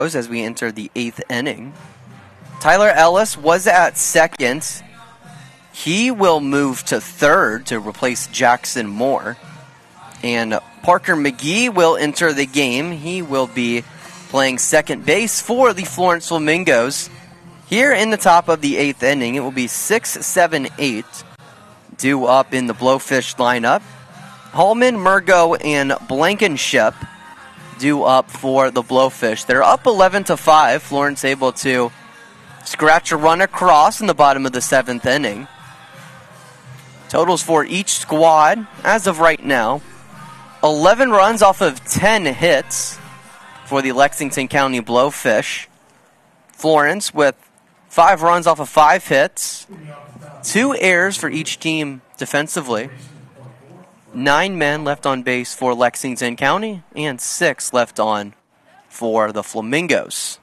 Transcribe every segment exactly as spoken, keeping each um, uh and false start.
as we enter the eighth inning. Tyler Ellis was at second. He will move to third to replace Jackson Moore. And Parker McGee will enter the game. He will be playing second base for the Florence Flamingos. Here in the top of the eighth inning, it will be six, seven, eight due up in the Blowfish lineup. Hallman, Murgo, and Blankenship due up for the Blowfish. They're up eleven to five. Florence able to scratch a run across in the bottom of the seventh inning. Totals for each squad as of right now: eleven runs off of ten hits for the Lexington County Blowfish. Florence with five runs off of five hits. Two errors for each team defensively. Nine men left on base for Lexington County and six left on for the Flamingos.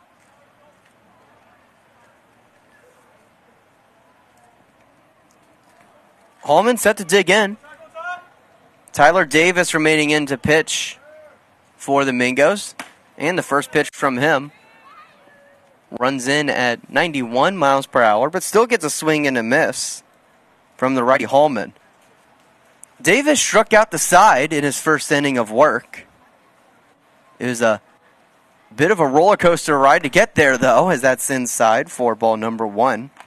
Hallman set to dig in. Tyler Davis remaining in to pitch for the Mingos. And the first pitch from him runs in at ninety-one miles per hour, but still gets a swing and a miss from the righty Hallman. Davis struck out the side in his first inning of work. It was a bit of a roller coaster ride to get there, though, as that's inside for ball number one.